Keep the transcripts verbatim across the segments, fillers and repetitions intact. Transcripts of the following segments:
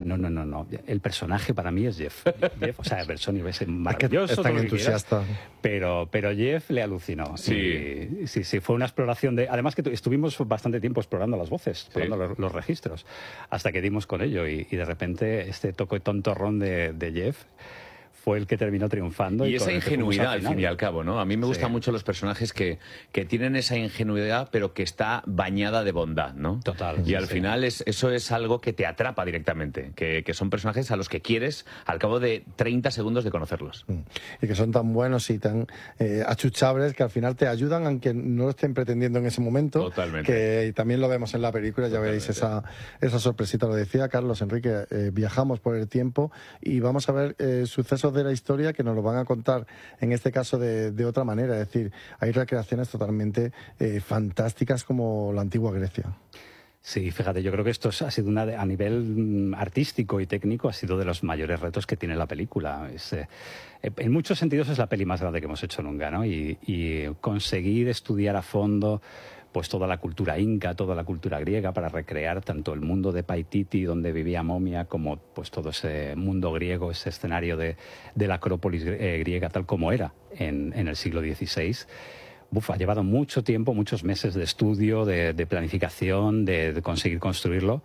no, no, no, no. El personaje para mí es Jeff. Jeff, o sea, Bersoni es maravilloso. Es tan entusiasta. Quieras, pero, pero Jeff le alucinó. Sí. Y, sí, sí, fue una exploración de... Además que estuvimos bastante tiempo explorando las voces, explorando sí. los, los registros, hasta que dimos con ello. Y, y de repente este toque tontorrón de, de Jeff fue el que terminó triunfando. Y, y esa ingenuidad, al, al fin y al cabo, ¿no? A mí me gustan sí. mucho los personajes que, que tienen esa ingenuidad, pero que está bañada de bondad, ¿no? Total. Y sí, al sí. final es, eso es algo que te atrapa directamente, que, que son personajes a los que quieres al cabo de treinta segundos de conocerlos. Y que son tan buenos y tan eh, achuchables que al final te ayudan, aunque no lo estén pretendiendo en ese momento. Totalmente. Que también lo vemos en la película, ya Totalmente. veréis esa, esa sorpresita. Lo decía Carlos Enrique, eh, viajamos por el tiempo y vamos a ver eh, sucesos de la historia que nos lo van a contar, en este caso de, de otra manera. Es decir, hay recreaciones totalmente eh, fantásticas como la antigua Grecia. Sí, fíjate, yo creo que esto ha sido una de, a nivel artístico y técnico ha sido de los mayores retos que tiene la película. Es, eh, en muchos sentidos es la peli más grande que hemos hecho nunca, ¿no? Y, y conseguir estudiar a fondo pues toda la cultura inca, toda la cultura griega, para recrear tanto el mundo de Paititi, donde vivía Momia, como pues todo ese mundo griego, ese escenario de, de la Acrópolis eh, griega tal como era en, en el siglo dieciséis. Uf, ha llevado mucho tiempo, muchos meses de estudio, de, de planificación, de, de conseguir construirlo.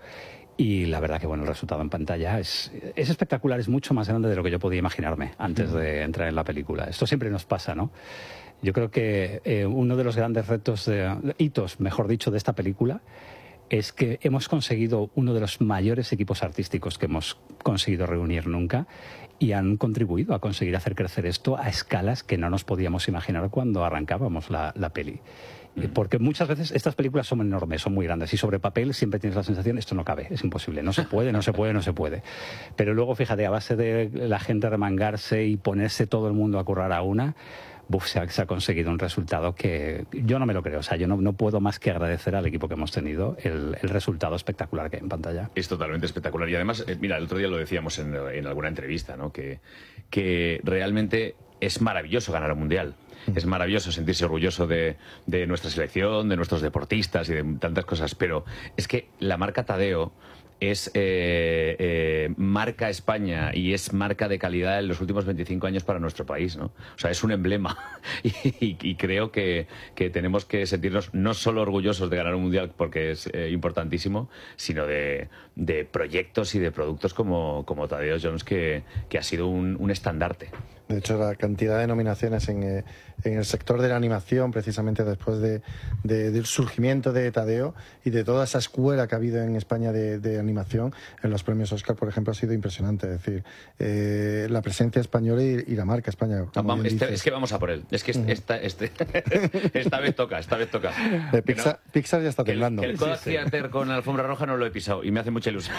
Y la verdad que bueno, el resultado en pantalla es, es espectacular, es mucho más grande de lo que yo podía imaginarme antes de entrar en la película. Esto siempre nos pasa, ¿no? Yo creo que eh, uno de los grandes retos, de, hitos, mejor dicho, de esta película es que hemos conseguido uno de los mayores equipos artísticos que hemos conseguido reunir nunca y han contribuido a conseguir hacer crecer esto a escalas que no nos podíamos imaginar cuando arrancábamos la, la peli. Porque muchas veces estas películas son enormes, son muy grandes y sobre papel siempre tienes la sensación esto no cabe, es imposible, no se puede, no se puede, no se puede. Pero luego fíjate, a base de la gente remangarse y ponerse todo el mundo a currar a una, Uf, se, ha, se ha conseguido un resultado que yo no me lo creo. O sea, yo no, no puedo más que agradecer al equipo que hemos tenido el, el resultado espectacular que hay en pantalla. Es totalmente espectacular. Y además, eh, mira, el otro día lo decíamos en, en alguna entrevista, ¿no? Que, que realmente es maravilloso ganar un mundial. Es maravilloso sentirse orgulloso de, de nuestra selección, de nuestros deportistas y de tantas cosas. Pero es que la marca Tadeo es eh, eh, marca España y es marca de calidad en los últimos veinticinco años para nuestro país, ¿no? O sea, es un emblema y, y, y creo que, que tenemos que sentirnos no solo orgullosos de ganar un mundial porque es eh, importantísimo, sino de, de proyectos y de productos como, como Tadeo Jones, que, que ha sido un, un estandarte. De hecho, la cantidad de nominaciones en, eh, en el sector de la animación, precisamente después de, de, del surgimiento de Tadeo y de toda esa escuela que ha habido en España de, de animación, en los premios Oscar, por ejemplo, ha sido impresionante. Es decir, eh, la presencia española y, y la marca España. Vamos, este, es que vamos a por él. Es que uh-huh. esta, este, esta vez toca, esta vez toca. De Pixar, no, Pixar ya está que temblando. El, que el Kodak sí, sí. Theater con la alfombra roja no lo he pisado y me hace mucha ilusión.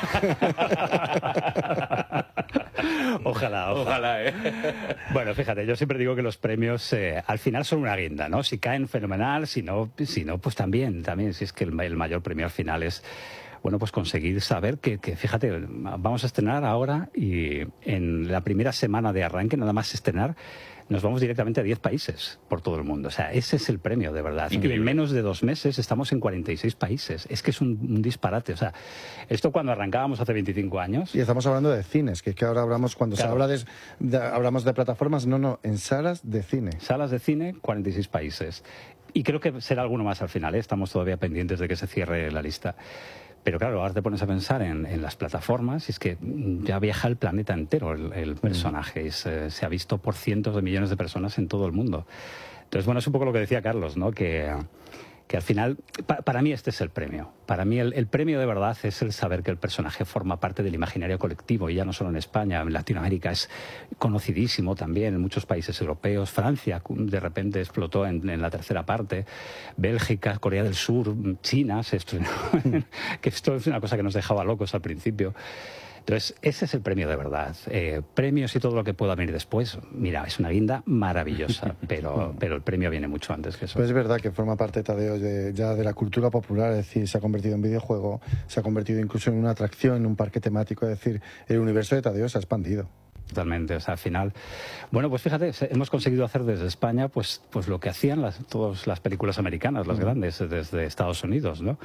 Ojalá, ojalá, ojalá, ¿eh? Bueno, fíjate, yo siempre digo que los premios eh, al final son una guinda, ¿no? Si caen, fenomenal, si no, si no pues también, también, si es que el, el mayor premio al final es, bueno, pues conseguir saber que, que, fíjate, vamos a estrenar ahora y en la primera semana de arranque, nada más estrenar, nos vamos directamente a diez países por todo el mundo. O sea, ese es el premio, de verdad. Increíble. En menos de dos meses estamos en cuarenta y seis países. Es que es un, un disparate. O sea, esto cuando arrancábamos hace veinticinco años... Y estamos hablando de cines, que es que ahora hablamos, cuando claro. se habla de, de, hablamos de plataformas, no, no, en salas de cine. Salas de cine, cuarenta y seis países. Y creo que será alguno más al final, ¿eh? Estamos todavía pendientes de que se cierre la lista. Pero claro, ahora te pones a pensar en, en las plataformas y es que ya viaja el planeta entero el, el personaje. Mm. Es, eh, se ha visto por cientos de millones de personas en todo el mundo. Entonces, bueno, es un poco lo que decía Carlos, ¿no? Que, que al final, pa, para mí este es el premio. Para mí el, el premio de verdad es el saber que el personaje forma parte del imaginario colectivo, y ya no solo en España, en Latinoamérica es conocidísimo también, en muchos países europeos. Francia de repente explotó en, en la tercera parte, Bélgica, Corea del Sur, China se estrenó, que esto es una cosa que nos dejaba locos al principio. Entonces, ese es el premio de verdad. Eh, premios y todo lo que pueda venir después, mira, es una guinda maravillosa, pero, pero el premio viene mucho antes que eso. Pues es verdad que forma parte, Tadeo, de, ya de la cultura popular, es decir, se ha convertido en videojuego, se ha convertido incluso en una atracción, en un parque temático, es decir, el universo de Tadeo se ha expandido. Totalmente, o sea, al final... Bueno, pues fíjate, hemos conseguido hacer desde España pues, pues lo que hacían las, todas las películas americanas, las grandes, desde Estados Unidos, ¿no?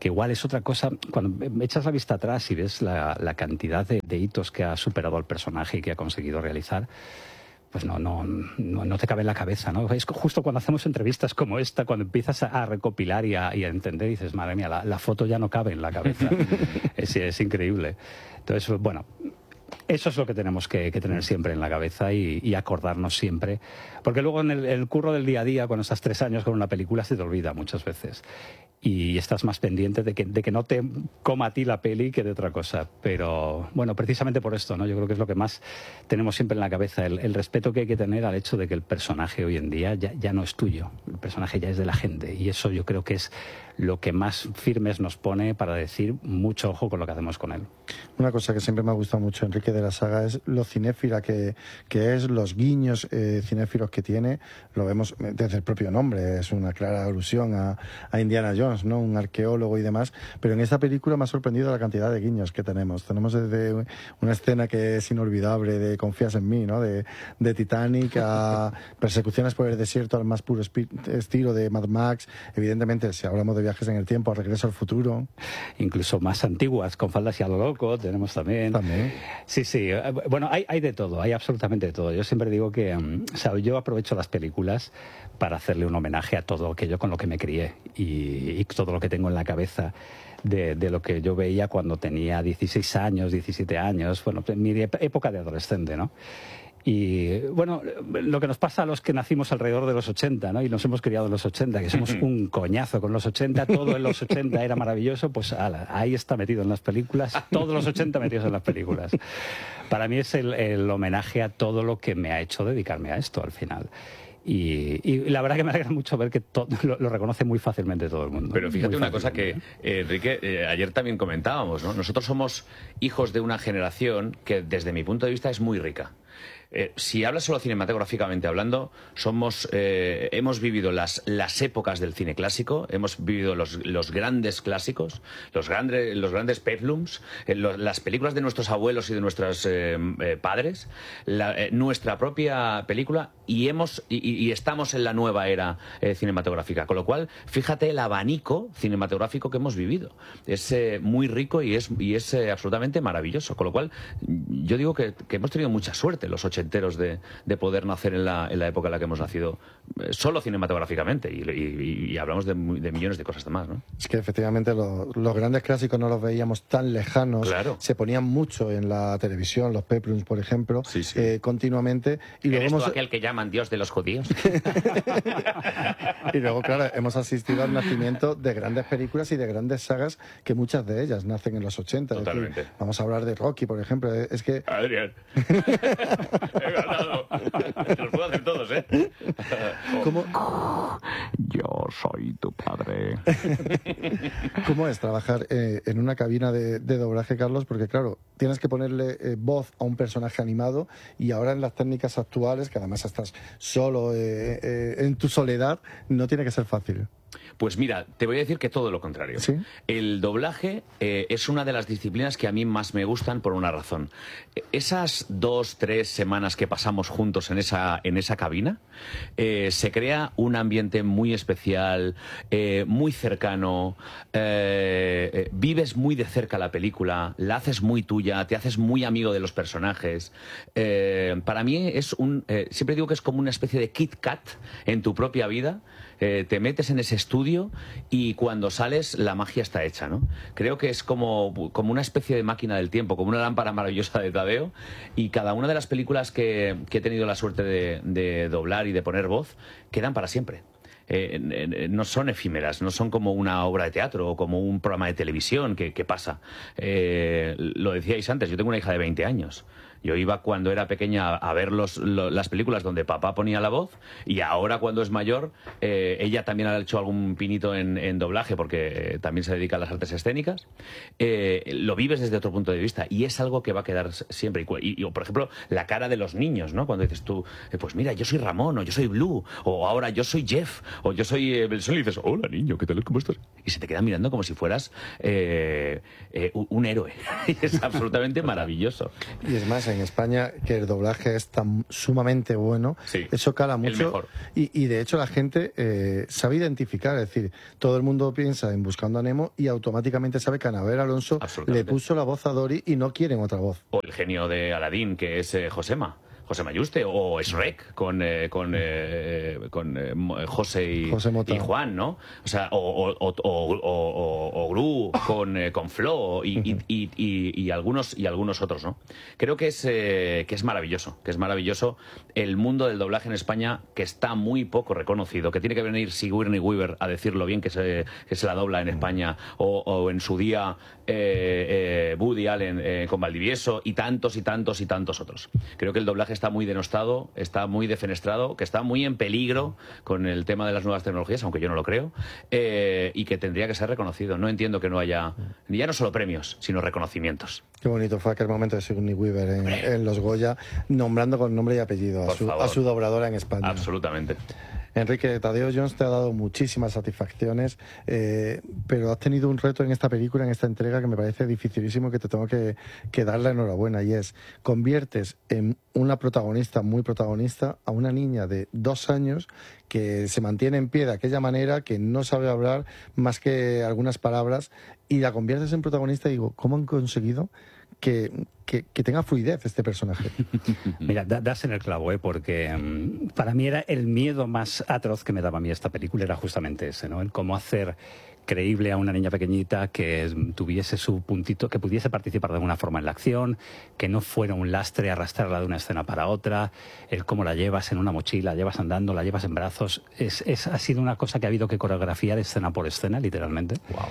que igual es otra cosa. Cuando echas la vista atrás y ves la, la cantidad de, de hitos que ha superado el personaje y que ha conseguido realizar, pues no, no, no, no te cabe en la cabeza, ¿no? Es justo cuando hacemos entrevistas como esta, cuando empiezas a, a recopilar y a, y a entender, y dices, madre mía, la, la foto ya no cabe en la cabeza. es, es increíble. Entonces, bueno, eso es lo que tenemos que, que tener siempre en la cabeza y, y acordarnos siempre. Porque luego en el, el curro del día a día, cuando estás tres años con una película, se te olvida muchas veces. Y estás más pendiente de que, de que no te coma a ti la peli que de otra cosa. Pero, bueno, precisamente por esto, ¿no? Yo creo que es lo que más tenemos siempre en la cabeza, el, el respeto que hay que tener al hecho de que el personaje hoy en día ya, ya no es tuyo. El personaje ya es de la gente. Y eso yo creo que es lo que más firmes nos pone para decir mucho ojo con lo que hacemos con él. Una cosa que siempre me ha gustado mucho, Enrique, de la saga es lo cinéfila que, que es, los guiños eh, cinéfilos que tiene. Lo vemos desde el propio nombre, es una clara alusión a, a Indiana Jones, ¿no? Un arqueólogo y demás. Pero en esta película me ha sorprendido la cantidad de guiños que tenemos. Tenemos desde una escena que es inolvidable de Confías en mí, ¿no? De, de Titanic a persecuciones por el desierto al más puro estilo de Mad Max. Evidentemente, si hablamos de viajes en el tiempo, a Regreso al futuro. Incluso más antiguas, con Faldas y a lo loco, tenemos también. También. Sí, sí. Bueno, hay, hay de todo, hay absolutamente de todo. Yo siempre digo que, um, o sea, yo aprovecho las películas para hacerle un homenaje a todo aquello con lo que me crié y, y todo lo que tengo en la cabeza de, de lo que yo veía cuando tenía dieciséis años, diecisiete años, bueno, en mi época de adolescente, ¿no? Y bueno, lo que nos pasa a los que nacimos alrededor de los ochenta, ¿no? Y nos hemos criado en los ochenta, que somos un coñazo con los ochenta, todo en los ochenta era maravilloso, pues ala, ahí está metido en las películas, todos los ochenta metidos en las películas. Para mí es el, el homenaje a todo lo que me ha hecho dedicarme a esto al final. Y, y la verdad que me alegra mucho ver que todo, lo, lo reconoce muy fácilmente todo el mundo. Pero fíjate muy una cosa que, eh, Enrique, eh, ayer también comentábamos, ¿no? Nosotros somos hijos de una generación que, desde mi punto de vista, es muy rica. Eh, si hablas solo cinematográficamente hablando, somos, eh, hemos vivido las, las épocas del cine clásico, hemos vivido los, los grandes clásicos, los, grande, los grandes peplums, eh, lo, las películas de nuestros abuelos y de nuestros eh, eh, padres, la, eh, nuestra propia película, y, hemos, y, y estamos en la nueva era eh, cinematográfica. Con lo cual, fíjate el abanico cinematográfico que hemos vivido. Es eh, muy rico y es, y es eh, absolutamente maravilloso. Con lo cual, yo digo que, que hemos tenido mucha suerte los ochenta enteros de, de poder nacer en la, en la época en la que hemos nacido, eh, solo cinematográficamente, y, y, y hablamos de, de millones de cosas más, ¿no? Es que efectivamente lo, los grandes clásicos no los veíamos tan lejanos, claro. Se ponían mucho en la televisión, los peplums, por ejemplo, sí, sí. Eh, continuamente. Y luego ¿Eres hemos... tú aquel que llaman Dios de los judíos? Y luego, claro, hemos asistido al nacimiento de grandes películas y de grandes sagas, que muchas de ellas nacen en los ochenta. Totalmente. Es decir, vamos a hablar de Rocky, por ejemplo. Es que... Adrián. He ganado. Te los puedo hacer todos, ¿eh? ¿Cómo? Yo soy tu padre. ¿Cómo es trabajar eh, en una cabina de, de doblaje, Carlos? Porque, claro, tienes que ponerle eh, voz a un personaje animado, y ahora en las técnicas actuales, que además estás solo eh, eh, en tu soledad, no tiene que ser fácil. Pues mira, te voy a decir que todo lo contrario. ¿Sí? El doblaje eh, es una de las disciplinas que a mí más me gustan por una razón. Esas dos, tres semanas que pasamos juntos en esa, en esa cabina, eh, se crea un ambiente muy especial, eh, muy cercano, eh, eh, vives muy de cerca la película, la haces muy tuya, te haces muy amigo de los personajes. Eh, para mí es un... Eh, siempre digo que es como una especie de Kit Kat en tu propia vida. Eh, te metes en ese estudio y cuando sales la magia está hecha, ¿no? Creo que es como, como una especie de máquina del tiempo, como una lámpara maravillosa de Tadeo, y cada una de las películas que, que he tenido la suerte de, de doblar y de poner voz quedan para siempre. Eh, no son efímeras, no son como una obra de teatro o como un programa de televisión que, que pasa. Eh, lo decíais antes, yo tengo una hija de veinte años. Yo iba cuando era pequeña a ver los, lo, las películas donde papá ponía la voz, y ahora cuando es mayor, eh, ella también ha hecho algún pinito en, en doblaje porque eh, también se dedica a las artes escénicas. Eh, lo vives desde otro punto de vista y es algo que va a quedar siempre. Y, y por ejemplo, la cara de los niños, ¿no? Cuando dices tú, eh, pues mira, yo soy Ramón, o yo soy Blue, o ahora yo soy Jeff, o yo soy eh, Belson, y dices, hola niño, ¿qué tal? ¿Cómo estás? y se te queda mirando como si fueras eh, eh, un héroe. Y es absolutamente maravilloso. Y es más, en España, que el doblaje es tan sumamente bueno, sí, eso cala mucho. Y, y de hecho la gente eh, sabe identificar, es decir, todo el mundo piensa en Buscando a Nemo y automáticamente sabe que Anabel Alonso le puso la voz a Dory y no quieren otra voz. O el genio de Aladín, que es eh, Josema. José Mayuste, o Shrek con eh, con, eh, con eh, José, y, José y Juan, ¿no? O sea, o, o, o, o, o, o Gru con, eh, con Flo y, y, y, y, y algunos y algunos otros, ¿no? Creo que es eh, que es maravilloso, que es maravilloso el mundo del doblaje en España, que está muy poco reconocido, que tiene que venir Sigourney Weaver a decirlo bien que se, que se la dobla en España, o, o en su día eh, eh, Woody Allen eh, con Valdivieso y tantos y tantos y tantos otros. Creo que el doblaje está muy denostado, está muy defenestrado, que está muy en peligro con el tema de las nuevas tecnologías, aunque yo no lo creo, eh, y que tendría que ser reconocido. No entiendo que no haya, ya no solo premios, sino reconocimientos. Qué bonito fue aquel momento de Sigourney Weaver en, en Los Goya, nombrando con nombre y apellido a su, a su dobladora en España. Absolutamente. Enrique, Tadeo Jones te ha dado muchísimas satisfacciones, eh, pero has tenido un reto en esta película, en esta entrega, que me parece dificilísimo, que te tengo que, que dar la enhorabuena, y es, conviertes en una protagonista, muy protagonista, a una niña de dos años que se mantiene en pie de aquella manera, que no sabe hablar más que algunas palabras, y la conviertes en protagonista. Y digo, ¿cómo han conseguido que, que, que tenga fluidez este personaje? Mira, da, das en el clavo, ¿eh? Porque um, para mí era el miedo más atroz que me daba a mí esta película, era justamente ese, ¿no? El cómo hacer creíble a una niña pequeñita que tuviese su puntito, que pudiese participar de alguna forma en la acción, que no fuera un lastre arrastrarla de una escena para otra, el cómo la llevas en una mochila, la llevas andando, la llevas en brazos. Es, es, ha sido una cosa que ha habido que coreografiar escena por escena, literalmente. Wow.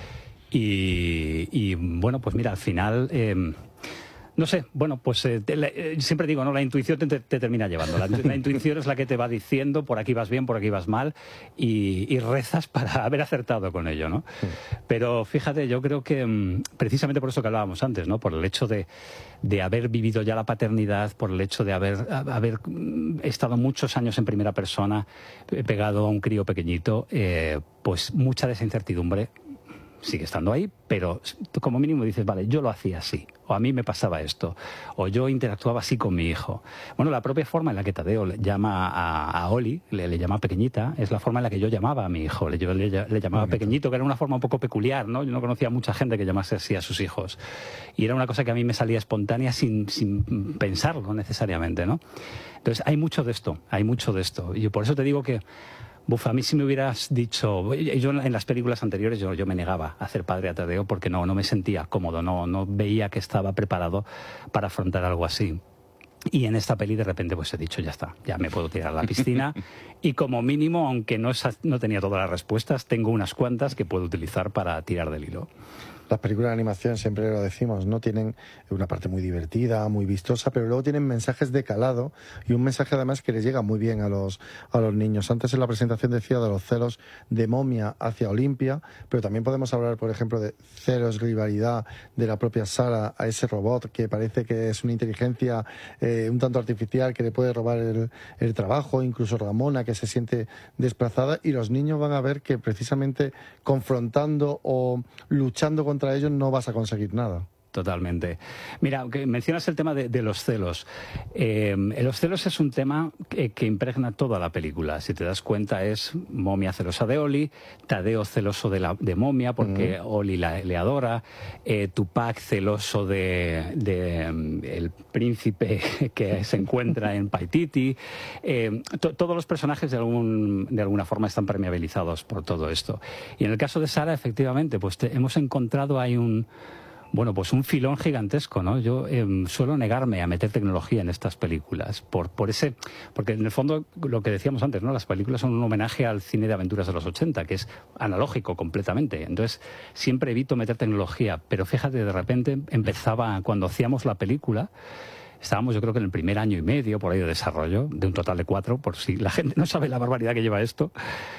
Y, y bueno, pues mira, al final... Eh, No sé, bueno, pues eh, te, eh, siempre digo, ¿no? La intuición te, te termina llevando. La, la intuición es la que te va diciendo por aquí vas bien, por aquí vas mal, y, y rezas para haber acertado con ello, ¿no? Sí. Pero fíjate, yo creo que mm, precisamente por eso que hablábamos antes, ¿no? Por el hecho de, de haber vivido ya la paternidad, por el hecho de haber, haber estado muchos años en primera persona, pegado a un crío pequeñito, eh, pues mucha de esa incertidumbre sigue estando ahí, pero como mínimo dices, vale, yo lo hacía así, o a mí me pasaba esto, o yo interactuaba así con mi hijo. Bueno, la propia forma en la que Tadeo le llama a, a Oli, le, le llama pequeñita, es la forma en la que yo llamaba a mi hijo. Le, yo le, le llamaba Bonito. Pequeñito, que era una forma un poco peculiar, ¿no? Yo no conocía a mucha gente que llamase así a sus hijos. Y era una cosa que a mí me salía espontánea sin, sin pensarlo necesariamente, ¿no? Entonces, hay mucho de esto, hay mucho de esto. Y por eso te digo que Buf, a mí si me hubieras dicho... Yo en las películas anteriores yo, yo me negaba a hacer padre a Tadeo porque no, no me sentía cómodo, no, no veía que estaba preparado para afrontar algo así. Y en esta peli de repente pues he dicho, ya está, ya me puedo tirar a la piscina y como mínimo, aunque no, no tenía todas las respuestas, tengo unas cuantas que puedo utilizar para tirar del hilo. Las películas de animación, siempre lo decimos, ¿no? Tienen una parte muy divertida, muy vistosa, pero luego tienen mensajes de calado y un mensaje además que les llega muy bien a los, a los niños. Antes en la presentación decía de los celos de Momia hacia Olimpia, pero también podemos hablar, por ejemplo, de celos, rivalidad de la propia Sara a ese robot que parece que es una inteligencia eh, un tanto artificial que le puede robar el, el trabajo, incluso Ramona que se siente desplazada, y los niños van a ver que precisamente confrontando o luchando contra contra ellos no vas a conseguir nada. Totalmente. Mira, que mencionas el tema de, de los celos. Eh, los celos es un tema que, que impregna toda la película. Si te das cuenta, es Momia celosa de Oli, Tadeo celoso de, la, de Momia porque mm. Oli la, le adora, eh, Tupac celoso de, de um, el príncipe que se encuentra en Paititi. Eh, to, todos los personajes de, algún, de alguna forma están permeabilizados por todo esto. Y en el caso de Sara, efectivamente, pues te, hemos encontrado ahí un... Bueno, pues un filón gigantesco, ¿no? Yo eh, suelo negarme a meter tecnología en estas películas, por, por ese, porque en el fondo, lo que decíamos antes, ¿no? Las películas son un homenaje al cine de aventuras de los ochenta, que es analógico completamente. Entonces, siempre evito meter tecnología, pero fíjate, de repente empezaba, cuando hacíamos la película, estábamos yo creo que en el primer año y medio, por ahí de desarrollo, de un total de cuatro, por si la gente no sabe la barbaridad que lleva esto,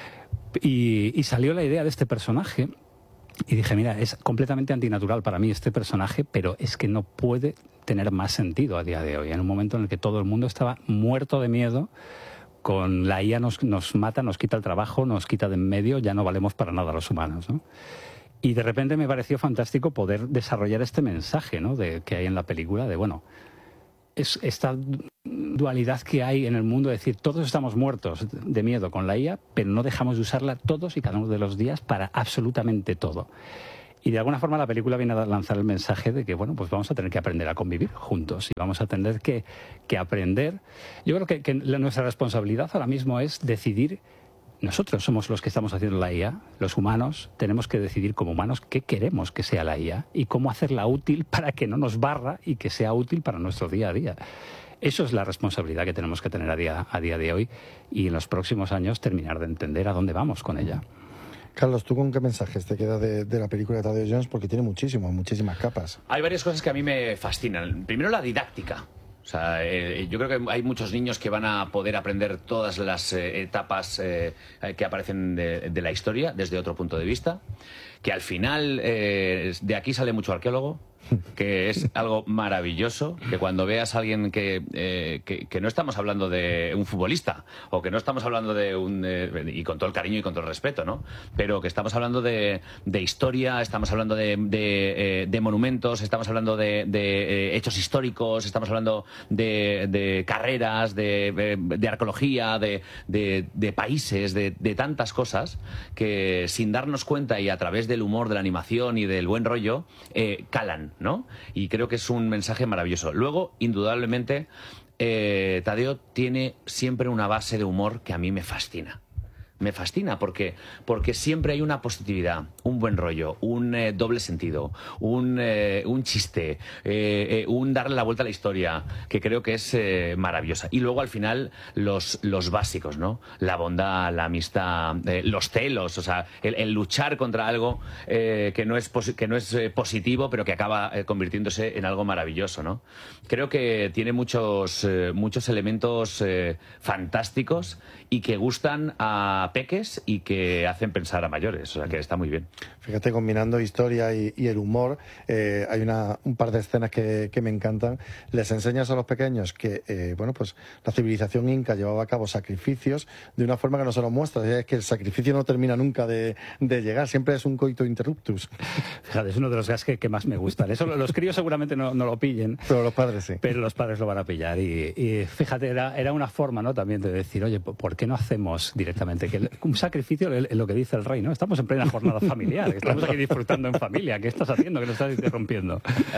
y, y salió la idea de este personaje. Y dije, mira, es completamente antinatural para mí este personaje, pero es que no puede tener más sentido a día de hoy, en un momento en el que todo el mundo estaba muerto de miedo con la I A nos, nos mata, nos quita el trabajo, nos quita de en medio, ya no valemos para nada los humanos, ¿no? Y de repente me pareció fantástico poder desarrollar este mensaje, ¿no?, de, que hay en la película, de, bueno, es esta dualidad que hay en el mundo, de decir, todos estamos muertos de miedo con la I A, pero no dejamos de usarla todos y cada uno de los días para absolutamente todo. Y de alguna forma la película viene a lanzar el mensaje de que, bueno, pues vamos a tener que aprender a convivir juntos y vamos a tener que, que aprender. Yo creo que, que la, nuestra responsabilidad ahora mismo es decidir. Nosotros somos los que estamos haciendo la I A, los humanos, tenemos que decidir como humanos qué queremos que sea la I A y cómo hacerla útil para que no nos barra y que sea útil para nuestro día a día. Eso es la responsabilidad que tenemos que tener a día, a día de hoy y en los próximos años terminar de entender a dónde vamos con ella. Carlos, ¿tú con qué mensajes te queda de, de la película de Tadeo Jones? Porque tiene muchísimas, muchísimas capas. Hay varias cosas que a mí me fascinan. Primero, la didáctica. O sea, eh, yo creo que hay muchos niños que van a poder aprender todas las eh, etapas eh, que aparecen de, de la historia desde otro punto de vista. Que al final, eh, de aquí sale mucho arqueólogo, que es algo maravilloso, que cuando veas a alguien que, eh, que, que no estamos hablando de un futbolista, o que no estamos hablando de un... Eh, y con todo el cariño y con todo el respeto, ¿no? Pero que estamos hablando de, de historia, estamos hablando de, de, eh, de monumentos, estamos hablando de, de eh, hechos históricos, estamos hablando de, de carreras, de, de arqueología, de, de, de países, de, de tantas cosas, que sin darnos cuenta y a través del humor, de la animación y del buen rollo, eh, calan, ¿no? Y creo que es un mensaje maravilloso. Luego, indudablemente, eh, Tadeo tiene siempre una base de humor que a mí me fascina. Me fascina porque, porque siempre hay una positividad, un buen rollo, un eh, doble sentido, un, eh, un chiste, eh, eh, un darle la vuelta a la historia, que creo que es eh, maravillosa. Y luego al final los, los básicos, ¿no? La bondad, la amistad, eh, los celos, o sea, el, el luchar contra algo eh, que no es, que no es eh, positivo, pero que acaba eh, convirtiéndose en algo maravilloso, ¿no? Creo que tiene muchos, eh, muchos elementos eh, fantásticos y que gustan a peques y que hacen pensar a mayores, o sea que está muy bien. Fíjate, combinando historia y, y el humor, eh, hay una, un par de escenas que, que me encantan. Les enseñas a los pequeños que, eh, bueno, pues la civilización inca llevaba a cabo sacrificios de una forma que no se lo muestra. Es que el sacrificio no termina nunca de, de llegar, siempre es un coito interruptus. Fíjate, es uno de los gags que, que más me gustan. Eso los críos seguramente no, no lo pillen. Pero los padres sí. Pero los padres lo van a pillar. Y, y fíjate, era, era una forma, ¿no?, también de decir, oye, ¿por qué no hacemos directamente que el, un sacrificio es lo que dice el rey, ¿no? Estamos en plena jornada familiar, estamos aquí disfrutando en familia. ¿Qué estás haciendo? ¿Qué nos estás interrumpiendo?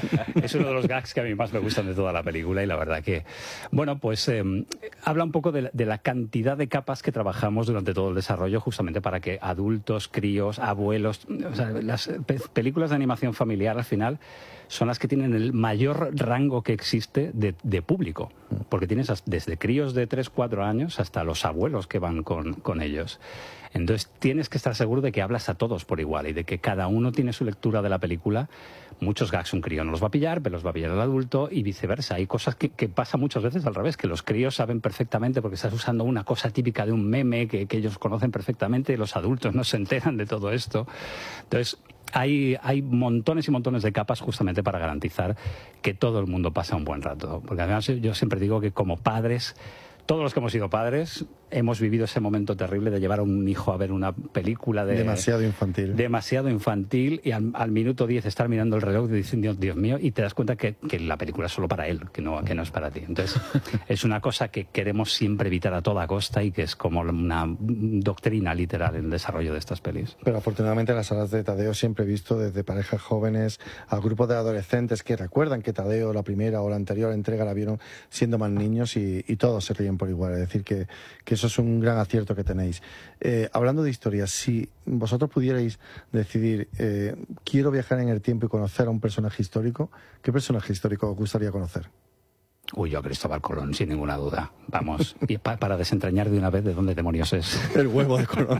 Es uno de los gags que a mí más me gustan de toda la película y la verdad que, bueno, pues eh, habla un poco de, de la cantidad de capas que trabajamos durante todo el desarrollo justamente para que adultos, críos, abuelos, o sea, las pe películas de animación familiar al final son las que tienen el mayor rango que existe de, de público, porque tienes desde críos de tres, cuatro años hasta los abuelos que van con, con ellos. Entonces tienes que estar seguro de que hablas a todos por igual y de que cada uno tiene su lectura de la película. Muchos gags un crío no los va a pillar, pero los va a pillar el adulto y viceversa. Hay cosas que, que pasa muchas veces al revés, que los críos saben perfectamente porque estás usando una cosa típica de un meme que, que ellos conocen perfectamente y los adultos no se enteran de todo esto. Entonces hay, hay montones y montones de capas justamente para garantizar que todo el mundo pasa un buen rato. Porque además yo siempre digo que como padres, todos los que hemos sido padres, hemos vivido ese momento terrible de llevar a un hijo a ver una película de... Demasiado infantil. Demasiado infantil y al, al minuto diez estar mirando el reloj y diciendo, Dios mío, y te das cuenta que, que la película es solo para él, que no, que no es para ti. Entonces, es una cosa que queremos siempre evitar a toda costa y que es como una doctrina literal en el desarrollo de estas pelis. Pero afortunadamente las salas de Tadeo siempre he visto desde parejas jóvenes a grupos de adolescentes que recuerdan que Tadeo, la primera o la anterior entrega, la vieron siendo más niños y, y todos se ríen por igual. Es decir, que, que eso es un gran acierto que tenéis. Eh, hablando de historias, si vosotros pudierais decidir, eh, quiero viajar en el tiempo y conocer a un personaje histórico, ¿qué personaje histórico os gustaría conocer? Uy, yo a Cristóbal Colón, sin ninguna duda. Vamos, y pa para desentrañar de una vez de dónde demonios es. El huevo de Colón.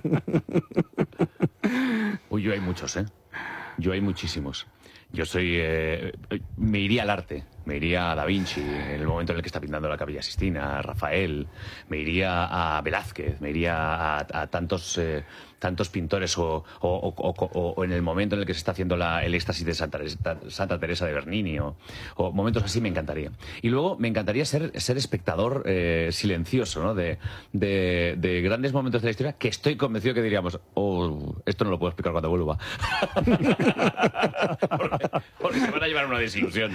Uy, yo hay muchos, ¿eh? Yo hay muchísimos. Yo soy... Eh, me iría al arte. Me iría a Da Vinci, en el momento en el que está pintando la Capilla Sistina, a Rafael, me iría a Velázquez, me iría a, a tantos, eh, tantos pintores, o, o, o, o, o en el momento en el que se está haciendo la, el éxtasis de Santa, Santa Teresa de Bernini, o, o momentos así me encantaría. Y luego me encantaría ser, ser espectador eh, silencioso, ¿no? de, de, de grandes momentos de la historia que estoy convencido que diríamos, oh, esto no lo puedo explicar cuando vuelva. porque, porque se van a llevar una desilusión.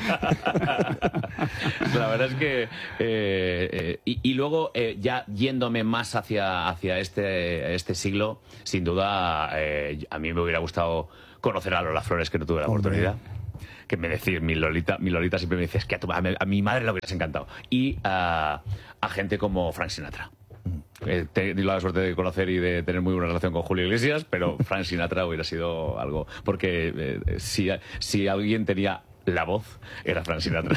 La verdad es que... Eh, eh, y, y luego, eh, ya yéndome más hacia, hacia este, este siglo, sin duda, eh, a mí me hubiera gustado conocer a Lola Flores, que no tuve la Hombre. oportunidad. Que me decir, mi Lolita, mi Lolita siempre me dice, es que a, tu, a, a mi madre le hubieras encantado. Y a, a gente como Frank Sinatra. Eh, he tenido la suerte de conocer y de tener muy buena relación con Julio Iglesias, pero Frank Sinatra hubiera sido algo... Porque eh, si, si alguien tenía la voz, era Frank Sinatra.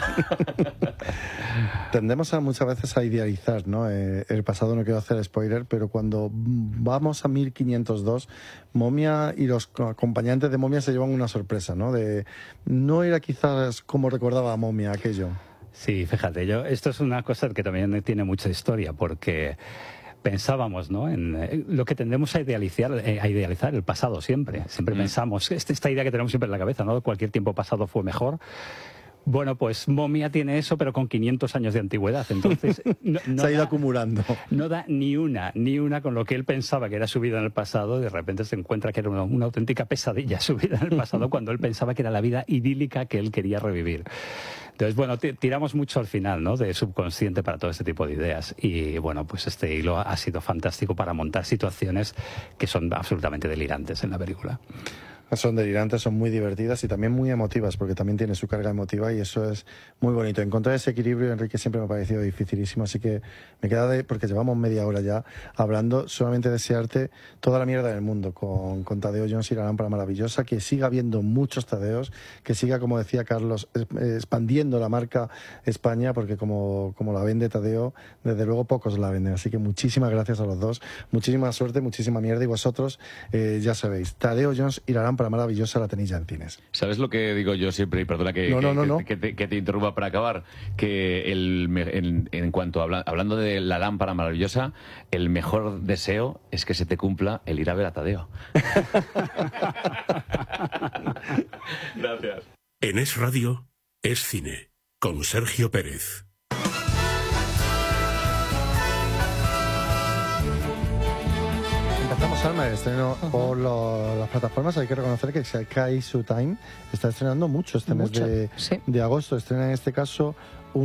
Tendemos a muchas veces a idealizar, ¿no? Eh, el pasado, no quiero hacer spoiler, pero cuando vamos a mil quinientos dos, Momia y los acompañantes de Momia se llevan una sorpresa, ¿no? De, no era quizás como recordaba a Momia aquello. Sí, fíjate, yo, esto es una cosa que también tiene mucha historia, porque pensábamos, ¿no?, en eh, lo que tendemos a idealizar, eh, a idealizar el pasado siempre. Siempre mm. pensamos, esta, esta idea que tenemos siempre en la cabeza, ¿no?, cualquier tiempo pasado fue mejor. Bueno, pues Momia tiene eso, pero con quinientos años de antigüedad. Entonces, no, no se ha ido da, acumulando. No da ni una, ni una con lo que él pensaba que era su vida en el pasado. De repente se encuentra que era una, una auténtica pesadilla su vida en el pasado, cuando él pensaba que era la vida idílica que él quería revivir. Entonces, bueno, tiramos mucho al final, ¿no?, de subconsciente para todo este tipo de ideas. Y bueno, pues este hilo ha sido fantástico para montar situaciones que son absolutamente delirantes en la película. Son delirantes, son muy divertidas y también muy emotivas, porque también tiene su carga emotiva y eso es muy bonito. Encontrar ese equilibrio, Enrique, siempre me ha parecido dificilísimo, así que me queda de, porque llevamos media hora ya hablando, solamente desearte toda la mierda del mundo con, con Tadeo Jones y la lámpara maravillosa, que siga habiendo muchos Tadeos, que siga, como decía Carlos, expandiendo la marca España, porque como, como la vende Tadeo, desde luego pocos la venden. Así que muchísimas gracias a los dos, muchísima suerte, muchísima mierda, y vosotros, eh, ya sabéis, Tadeo Jones y la lámpara maravillosa la tenéis ya en cines. ¿Sabes lo que digo yo siempre? Y perdona que, no, que, no, no, que, no. que, te, que te interrumpa para acabar. Que el, en, en cuanto a habla, hablando de la lámpara maravillosa, el mejor deseo es que se te cumpla el ir a ver a Tadeo. Gracias. En Es Radio, Es Cine, con Sergio Pérez. Empezamos, Alma, el estreno uh-huh. por lo, las plataformas. Hay que reconocer que Sky Showtime está estrenando mucho este mucho, mes de, sí. de agosto. Estrena en este caso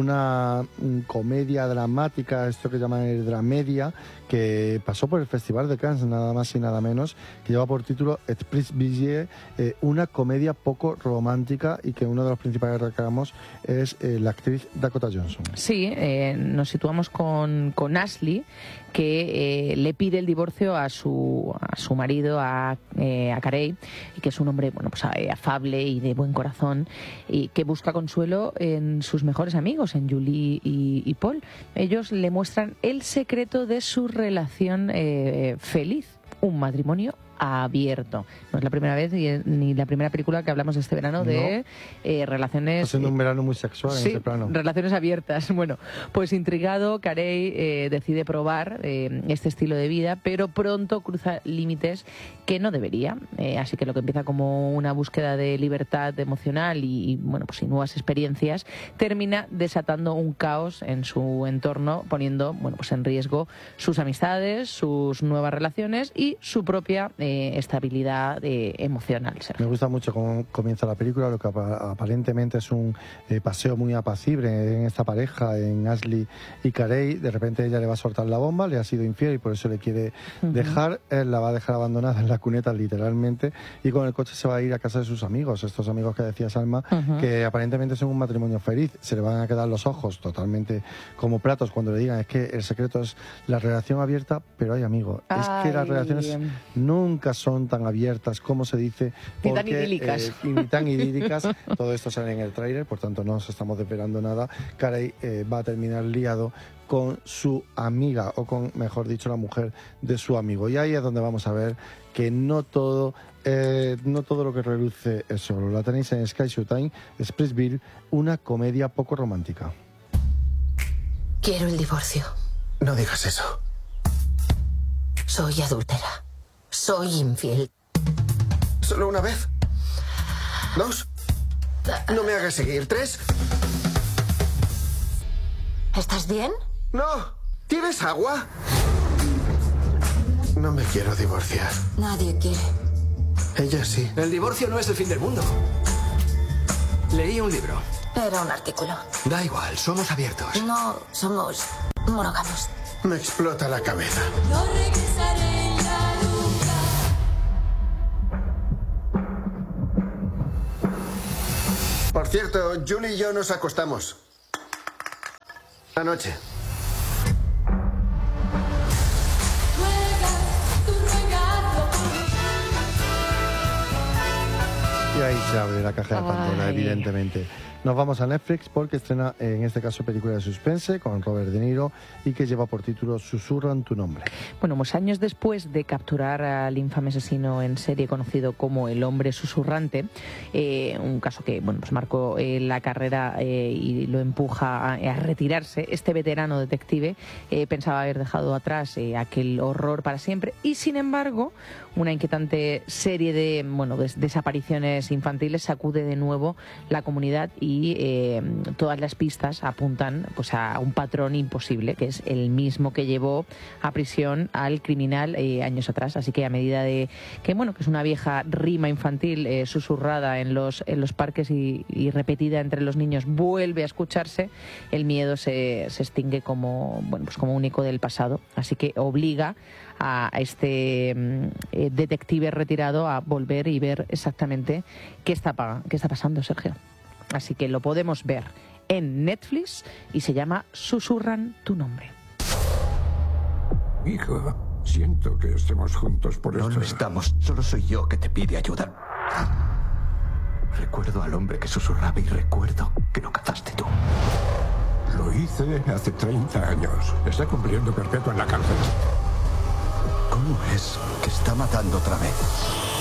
una um, comedia dramática, esto que llaman el dramedia, que pasó por el Festival de Cannes, nada más y nada menos, que lleva por título Esprit Billet, eh, una comedia poco romántica, y que uno de los principales reclamos es eh, la actriz Dakota Johnson. Sí, eh, nos situamos con, con Ashley, que eh, le pide el divorcio a su, a su marido, a, eh, a Carey, y que es un hombre, bueno, pues afable y de buen corazón, y que busca consuelo en sus mejores amigos, en Julie y, y Paul. Ellos le muestran el secreto de su relación eh, feliz, un matrimonio abierto. No es la primera vez ni la primera película que hablamos este verano de no. eh, relaciones... Está siendo un verano muy sexual en sí, ese plano. Relaciones abiertas. Bueno, pues intrigado, Carey eh, decide probar eh, este estilo de vida, pero pronto cruza límites que no debería. Eh, así que lo que empieza como una búsqueda de libertad emocional y, y bueno, pues y nuevas experiencias, termina desatando un caos en su entorno, poniendo, bueno, pues en riesgo sus amistades, sus nuevas relaciones y su propia eh, estabilidad eh, emocional. Sergio. Me gusta mucho cómo comienza la película, lo que aparentemente es un eh, paseo muy apacible en esta pareja, en Ashley y Carey. De repente ella le va a soltar la bomba, le ha sido infiel y por eso le quiere uh-huh. dejar. Él la va a dejar abandonada en la cuneta, literalmente, y con el coche se va a ir a casa de sus amigos, estos amigos que decía Salma, uh-huh. que aparentemente son un matrimonio feliz. Se le van a quedar los ojos totalmente como platos cuando le digan, es que el secreto es la relación abierta, pero hay amigos. Ay. Es que las relaciones nunca son tan abiertas como se dice, porque, ni tan idílicas, eh, ni tan idílicas. Todo esto sale en el tráiler, por tanto no nos estamos desvelando nada. Carey eh, va a terminar liado con su amiga, o con, mejor dicho, la mujer de su amigo. Y ahí es donde vamos a ver que no todo, eh, no todo lo que reluce es solo. La tenéis en Sky Showtime, Splitsville, una comedia poco romántica. Quiero el divorcio. No digas eso. Soy adúltera. Soy infiel. ¿Solo una vez? ¿Dos? No me hagas seguir. ¿Tres? ¿Estás bien? No. ¿Tienes agua? No me quiero divorciar. Nadie quiere. Ella sí. El divorcio no es el fin del mundo. Leí un libro. Era un artículo. Da igual, somos abiertos. No somos monógamos. Me explota la cabeza. No regresaré ya nunca. Por cierto, Julie y yo nos acostamos. Anoche. Y ahí se abre la caja de Pandora, Ay. evidentemente. Nos vamos a Netflix porque estrena, en este caso, película de suspense con Robert De Niro y que lleva por título Susurran tu nombre. Bueno, pues años después de capturar al infame asesino en serie conocido como el hombre susurrante, eh, un caso que bueno, pues marcó eh, la carrera eh, y lo empuja a, a retirarse, este veterano detective eh, pensaba haber dejado atrás eh, aquel horror para siempre y, sin embargo, una inquietante serie de bueno, des desapariciones infantiles sacude de nuevo la comunidad y eh, todas las pistas apuntan pues, a un patrón imposible, que es el mismo que llevó a prisión al criminal eh, años atrás. Así que a medida de que bueno que es una vieja rima infantil eh, susurrada en los, en los parques y, y repetida entre los niños vuelve a escucharse, el miedo se, se extingue como, bueno, pues como un eco del pasado. Así que obliga a este eh, detective retirado a volver y ver exactamente qué está, qué está pasando, Sergio. Así que lo podemos ver en Netflix y se llama Susurran tu nombre. Hijo, siento que estemos juntos por esto. No lo estamos, solo soy yo que te pide ayuda. Recuerdo al hombre que susurraba y recuerdo que lo cazaste tú. Lo hice hace treinta años. Está cumpliendo perpetua en la cárcel. ¿Cómo es que está matando otra vez?